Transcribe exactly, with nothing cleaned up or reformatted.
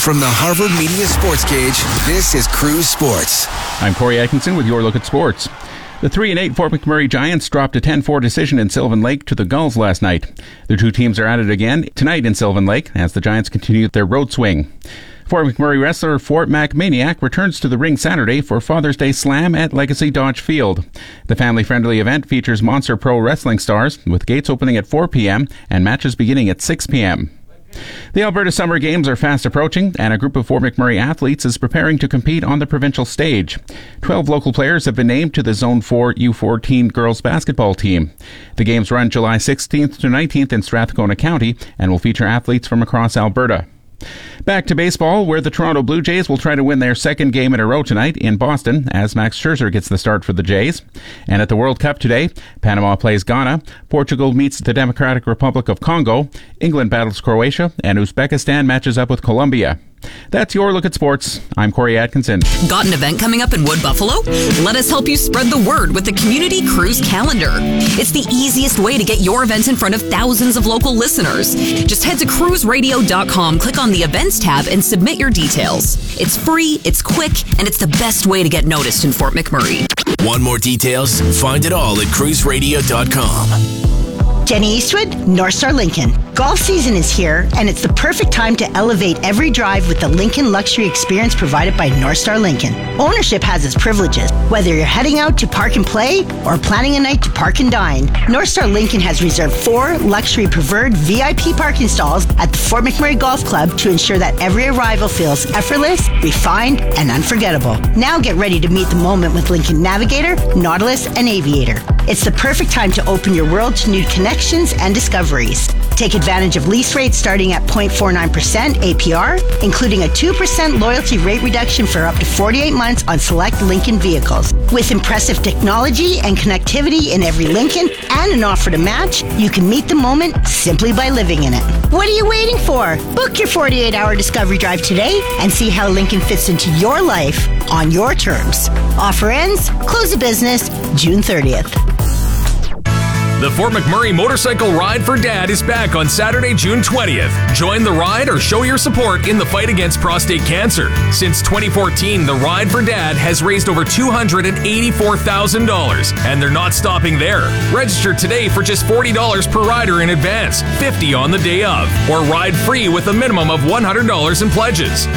From the Harvard Media Sports Cage, this is Cruise Sports. I'm Corey Atkinson with your look at sports. The three and eight Fort McMurray Giants dropped a ten four decision in Sylvan Lake to the Gulls last night. The two teams are at it again tonight in Sylvan Lake as the Giants continue their road swing. Fort McMurray wrestler Fort Mac Maniac returns to the ring Saturday for Father's Day Slam at Legacy Dodge Field. The family-friendly event features Monster Pro Wrestling stars, with gates opening at four p.m. and matches beginning at six p.m. The Alberta Summer Games are fast approaching, and a group of Fort McMurray athletes is preparing to compete on the provincial stage. Twelve local players have been named to the Zone four U fourteen girls basketball team. The games run July sixteenth to nineteenth in Strathcona County and will feature athletes from across Alberta. Back to baseball, where the Toronto Blue Jays will try to win their second game in a row tonight in Boston as Max Scherzer gets the start for the Jays. And at the World Cup today, Panama plays Ghana, Portugal meets the Democratic Republic of Congo, England battles Croatia, and Uzbekistan matches up with Colombia. That's your look at sports. I'm Corey Atkinson. Got an event coming up in Wood Buffalo? Let us help you spread the word with the Community Cruise Calendar. It's the easiest way to get your event in front of thousands of local listeners. Just head to cruise radio dot com, click on the events tab, and submit your details. It's free, it's quick, and it's the best way to get noticed in Fort McMurray. Want more details? Find it all at cruise radio dot com. Jenny Eastwood, North Star Lincoln. Golf season is here, and it's the perfect time to elevate every drive with the Lincoln Luxury experience provided by North Star Lincoln. Ownership has its privileges. Whether you're heading out to park and play or planning a night to park and dine, North Star Lincoln has reserved four luxury preferred V I P parking stalls at the Fort McMurray Golf Club to ensure that every arrival feels effortless, refined, and unforgettable. Now get ready to meet the moment with Lincoln Navigator, Nautilus, and Aviator. It's the perfect time to open your world to new connections and discoveries. Take advantage of lease rates starting at zero point four nine percent A P R, including a two percent loyalty rate reduction for up to forty-eight months on select Lincoln vehicles. With impressive technology and connectivity in every Lincoln and an offer to match, you can meet the moment simply by living in it. What are you waiting for? Book your forty-eight hour discovery drive today and see how Lincoln fits into your life on your terms. Offer ends, close of business, June thirtieth. The Fort McMurray Motorcycle Ride for Dad is back on Saturday, June twentieth. Join the ride or show your support in the fight against prostate cancer. Since twenty fourteen, the Ride for Dad has raised over two hundred eighty-four thousand dollars, and they're not stopping there. Register today for just forty dollars per rider in advance, fifty dollars on the day of, or ride free with a minimum of one hundred dollars in pledges.